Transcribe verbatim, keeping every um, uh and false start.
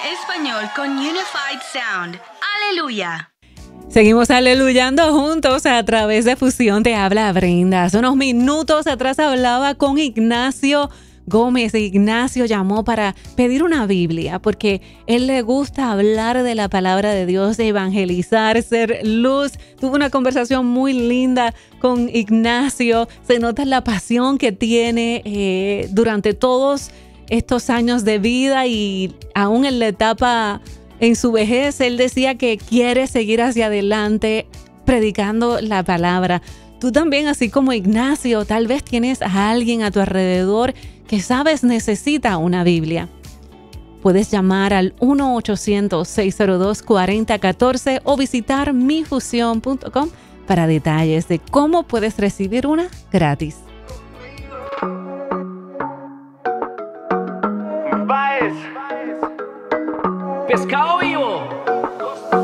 Español con Unified Sound. ¡Aleluya! Seguimos aleluyando juntos a través de Fusión. Te habla Brenda. Hace unos minutos atrás hablaba con Ignacio Gómez. Ignacio llamó para pedir una Biblia porque él le gusta hablar de la palabra de Dios, de evangelizar, ser luz. Tuve una conversación muy linda con Ignacio. Se nota la pasión que tiene eh, durante todos estos años de vida y aún en la etapa en su vejez. Él decía que quiere seguir hacia adelante predicando la palabra. Tú también, así como Ignacio, tal vez tienes a alguien a tu alrededor que sabes necesita una Biblia. Puedes llamar al uno ochocientos, seis cero dos, cuatro cero uno cuatro o visitar mi fusión punto com para detalles de cómo puedes recibir una gratis. Pescado vivo.